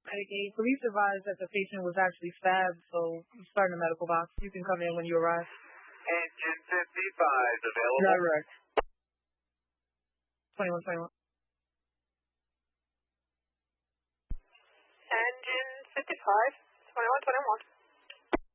Medicaid. Police advised that the patient was actually stabbed, so I'm starting a medical box. You can come in when you arrive. Engine 55 available. Direct. 2121. Engine 55, 2121.